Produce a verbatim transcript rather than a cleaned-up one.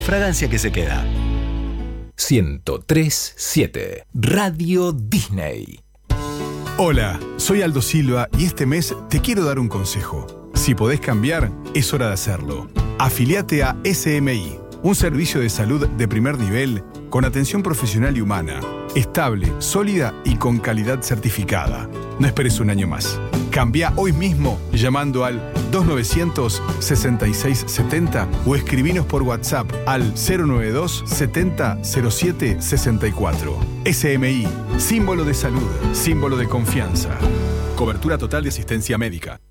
Fragancia que se queda. ciento tres punto siete Radio Disney. Hola, soy Aldo Silva y este mes te quiero dar un consejo. Si podés cambiar, es hora de hacerlo. Afiliate a S M I, un servicio de salud de primer nivel con atención profesional y humana, estable, sólida y con calidad certificada. No esperes un año más. Cambia hoy mismo llamando al dos nueve cero cero, seis seis siete cero o escribinos por WhatsApp al cero nueve dos, setenta, cero siete, sesenta y cuatro. S M I, símbolo de salud, símbolo de confianza. Cobertura total de asistencia médica.